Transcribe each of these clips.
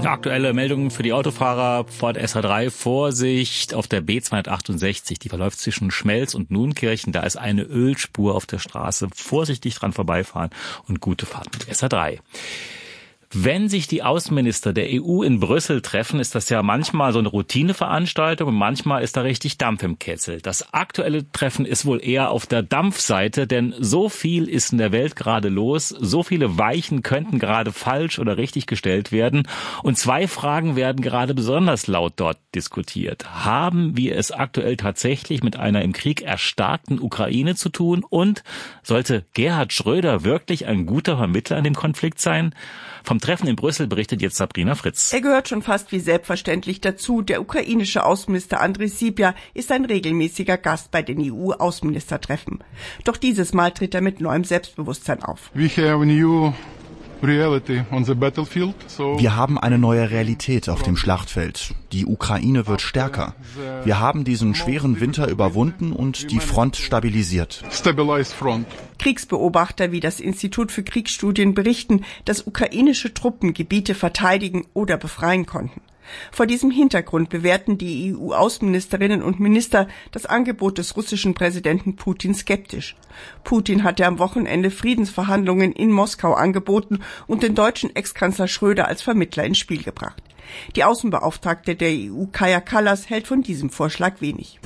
Aktuelle Meldungen für die Autofahrer. Ford SH3, Vorsicht auf der B268. Die verläuft zwischen Schmelz und Nuenkirchen. Da ist eine Ölspur auf der Straße. Vorsichtig dran vorbeifahren und gute Fahrt mit SH3. Wenn sich die Außenminister der EU in Brüssel treffen, ist das ja manchmal so eine Routineveranstaltung und manchmal ist da richtig Dampf im Kessel. Das aktuelle Treffen ist wohl eher auf der Dampfseite, denn so viel ist in der Welt gerade los, so viele Weichen könnten gerade falsch oder richtig gestellt werden und zwei Fragen werden gerade besonders laut dort diskutiert. Haben wir es aktuell tatsächlich mit einer im Krieg erstarkten Ukraine zu tun und sollte Gerhard Schröder wirklich ein guter Vermittler in dem Konflikt sein? Vom Treffen in Brüssel berichtet jetzt Sabrina Fritz. Er gehört schon fast wie selbstverständlich dazu. Der ukrainische Außenminister Andriy Sybiha ist ein regelmäßiger Gast bei den EU-Außenministertreffen. Doch dieses Mal tritt er mit neuem Selbstbewusstsein auf. Wir haben eine neue Realität auf dem Schlachtfeld. Die Ukraine wird stärker. Wir haben diesen schweren Winter überwunden und die Front stabilisiert. Kriegsbeobachter wie das Institut für Kriegsstudien berichten, dass ukrainische Truppen Gebiete verteidigen oder befreien konnten. Vor diesem Hintergrund bewerten die EU-Außenministerinnen und Minister das Angebot des russischen Präsidenten Putin skeptisch. Putin hatte am Wochenende Friedensverhandlungen in Moskau angeboten und den deutschen Ex-Kanzler Schröder als Vermittler ins Spiel gebracht. Die Außenbeauftragte der EU, Kaja Kallas, hält von diesem Vorschlag wenig.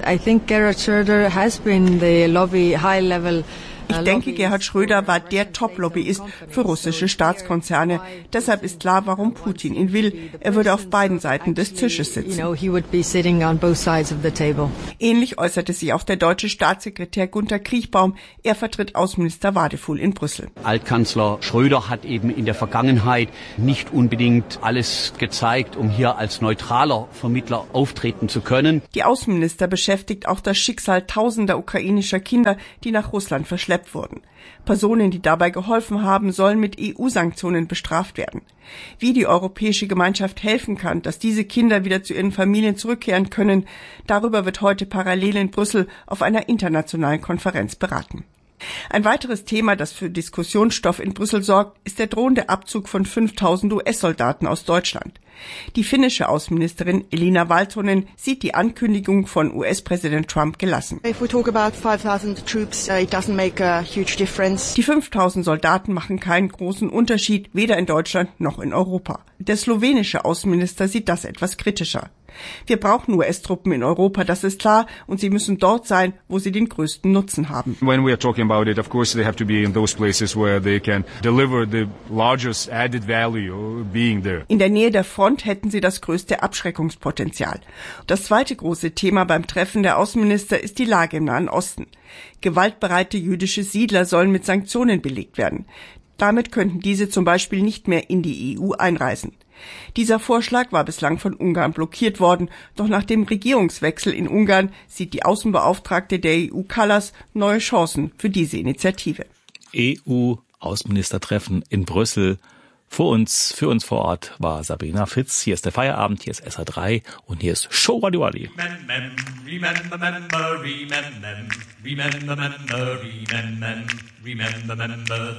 Ich denke, Gerhard Schröder war der Top-Lobbyist für russische Staatskonzerne. Deshalb ist klar, warum Putin ihn will. Er würde auf beiden Seiten des Tisches sitzen. Ähnlich äußerte sich auch der deutsche Staatssekretär Günter Kriechbaum. Er vertritt Außenminister Wadefuhl in Brüssel. Altkanzler Schröder hat eben in der Vergangenheit nicht unbedingt alles gezeigt, um hier als neutraler Vermittler auftreten zu können. Die Außenminister beschäftigt auch das Schicksal tausender ukrainischer Kinder, die nach Russland verschleppt wurden. Personen, die dabei geholfen haben, sollen mit EU-Sanktionen bestraft werden. Wie die europäische Gemeinschaft helfen kann, dass diese Kinder wieder zu ihren Familien zurückkehren können, darüber wird heute parallel in Brüssel auf einer internationalen Konferenz beraten. Ein weiteres Thema, das für Diskussionsstoff in Brüssel sorgt, ist der drohende Abzug von 5.000 US-Soldaten aus Deutschland. Die finnische Außenministerin Elina Valtonen sieht die Ankündigung von US-Präsident Trump gelassen. Die 5.000 Soldaten machen keinen großen Unterschied, weder in Deutschland noch in Europa. Der slowenische Außenminister sieht das etwas kritischer. Wir brauchen US-Truppen in Europa, das ist klar, und sie müssen dort sein, wo sie den größten Nutzen haben. When we are talking about it, of course they have to be in those places where they can deliver the largest added value being there. In der Nähe der Front hätten sie das größte Abschreckungspotenzial. Das zweite große Thema beim Treffen der Außenminister ist die Lage im Nahen Osten. Gewaltbereite jüdische Siedler sollen mit Sanktionen belegt werden. Damit könnten diese zum Beispiel nicht mehr in die EU einreisen. Dieser Vorschlag war bislang von Ungarn blockiert worden, doch nach dem Regierungswechsel in Ungarn sieht die Außenbeauftragte der EU Kallas neue Chancen für diese Initiative. EU-Außenministertreffen in Brüssel. Für uns vor Ort war Sabrina Fitz. Hier ist der Feierabend, hier ist SH3 und hier ist Show Radio Ali. Remember.